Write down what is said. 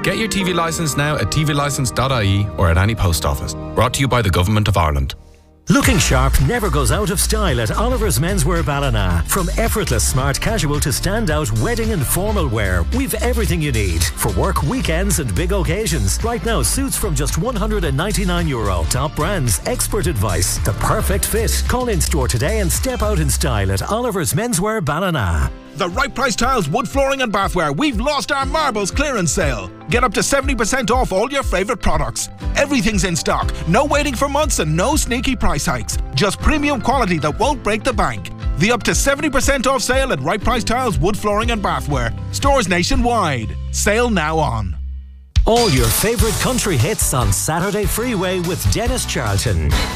Get your TV licence now at tvlicence.ie or at any post office. Brought to you by the Government of Ireland. Looking sharp never goes out of style at Oliver's Menswear Ballina. From effortless smart casual to standout wedding and formal wear, we've everything you need for work, weekends and big occasions. Right now, suits from just €199. Top brands, expert advice, the perfect fit. Call in store today and step out in style at Oliver's Menswear Ballina. The Right Price Tiles, wood flooring and bathware. We've lost our marbles clearance sale. Get up to 70% off all your favourite products. Everything's in stock. No waiting for months and no sneaky price hikes. Just premium quality that won't break the bank. The up to 70% off sale at Right Price Tiles, wood flooring and bathware. Stores nationwide. Sale now on. All your favourite country hits on Saturday Freeway with Dennis Charlton.